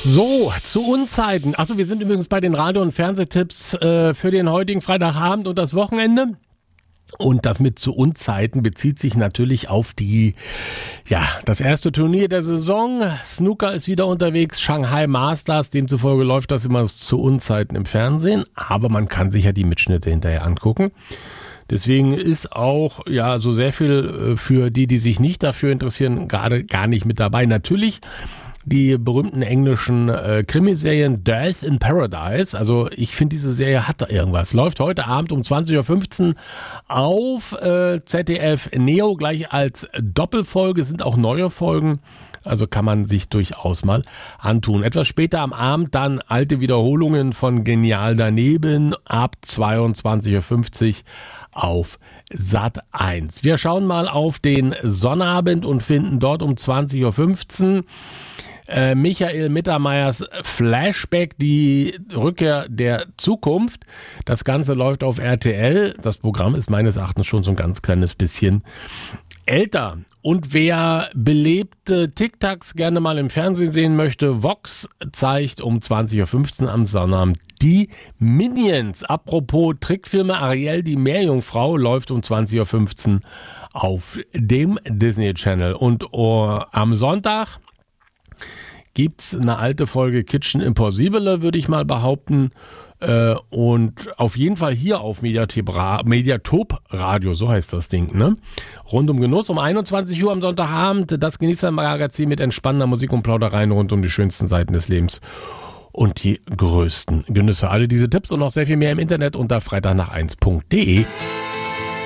So, zu Unzeiten. Achso, wir sind übrigens bei den Radio- und Fernsehtipps für den heutigen Freitagabend und das Wochenende. Und das mit zu Unzeiten bezieht sich natürlich auf das erste Turnier der Saison. Snooker ist wieder unterwegs, Shanghai Masters, demzufolge läuft das immer zu Unzeiten im Fernsehen. Aber man kann sich ja die Mitschnitte hinterher angucken. Deswegen ist auch so sehr viel für die sich nicht dafür interessieren, gerade gar nicht mit dabei. Natürlich die berühmten englischen Krimiserien Death in Paradise. Also ich finde, diese Serie hat da irgendwas. Läuft heute Abend um 20.15 Uhr auf ZDF Neo, gleich als Doppelfolge, sind auch neue Folgen. Also kann man sich durchaus mal antun. Etwas später am Abend dann alte Wiederholungen von Genial daneben ab 22.50 Uhr auf Sat.1. Wir schauen mal auf den Sonnabend und finden dort um 20.15 Uhr Michael Mittermeiers Flashback, die Rückkehr der Zukunft. Das Ganze läuft auf RTL. Das Programm ist meines Erachtens schon so ein ganz kleines bisschen älter. Und wer belebte Tic-Tacs gerne mal im Fernsehen sehen möchte, Vox zeigt um 20.15 Uhr am Sonnabend die Minions. Apropos Trickfilme, Ariel, die Meerjungfrau, läuft um 20.15 Uhr auf dem Disney Channel. Und am Sonntag gibt's eine alte Folge Kitchen Impossible, würde ich mal behaupten. Und auf jeden Fall hier auf Mediatop Radio, so heißt das Ding, ne? Rund um Genuss um 21 Uhr am Sonntagabend, das Genießer-Magazin mit entspannender Musik und Plaudereien rund um die schönsten Seiten des Lebens und die größten Genüsse. Alle diese Tipps und noch sehr viel mehr im Internet unter freitagnach1.de.